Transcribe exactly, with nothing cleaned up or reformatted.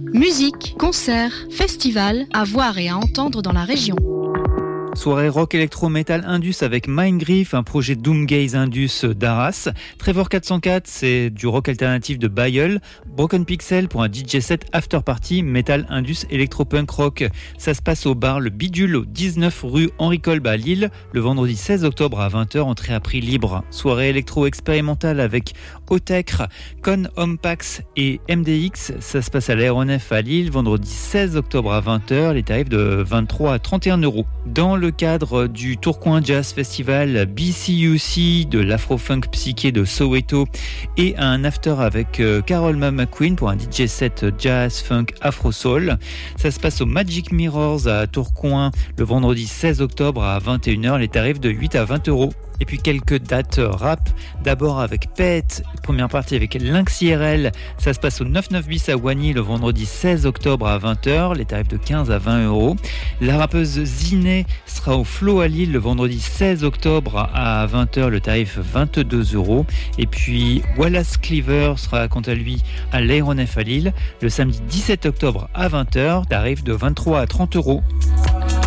Musique, concerts, festivals, à voir et à entendre dans la région. Soirée rock électro metal indus avec Mindgriff, un projet doomgaze indus d'Arras. Trevor quatre cent quatre, c'est du rock alternatif de Bayeul. Broken Pixel pour un D J set after party metal indus électro punk rock. Ça se passe au bar Le Bidule au dix-neuf rue Henri Kolb à Lille le vendredi seize octobre à vingt heures, entrée à prix libre. Soirée électro expérimentale avec Otecre, Con Hompax et M D X. Ça se passe à l'aéronef à Lille vendredi seize octobre à vingt heures, les tarifs de vingt-trois à trente et un euros. Dans le cadre du Tourcoing Jazz Festival, B C U C de l'afro-funk psyché de Soweto et un after avec Carol McQueen pour un D J set jazz funk afro-soul. Ça se passe au Magic Mirrors à Tourcoing le vendredi seize octobre à vingt et une heures, les tarifs de huit à vingt euros. Et puis quelques dates rap, d'abord avec Pet, première partie avec Lynx I R L, ça se passe au neuf-neuf bis à Wany le vendredi seize octobre à vingt heures, les tarifs de quinze à vingt euros. La rappeuse Ziné sera au Flow à Lille le vendredi seize octobre à vingt heures, le tarif vingt-deux euros. Et puis Wallace Cleaver sera quant à lui à l'Aéronef à Lille le samedi dix-sept octobre à vingt heures, tarif de vingt-trois à trente euros.